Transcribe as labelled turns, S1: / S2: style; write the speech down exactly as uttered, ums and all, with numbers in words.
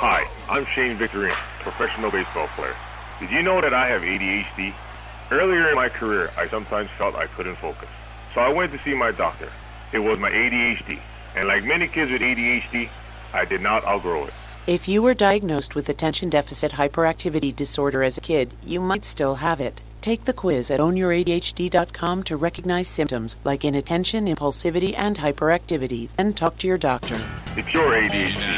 S1: Hi, I'm Shane Victorine, professional baseball player. Did you know that I have A D H D? Earlier in my career, I sometimes felt I couldn't focus. So I went to see my doctor. It was my A D H D. And like many kids with A D H D, I did not outgrow it.
S2: If you were diagnosed with attention deficit hyperactivity disorder as a kid, you might still have it. Take the quiz at own your A D H D dot com to recognize symptoms like inattention, impulsivity, and hyperactivity. Then talk to your doctor.
S1: It's your A D H D.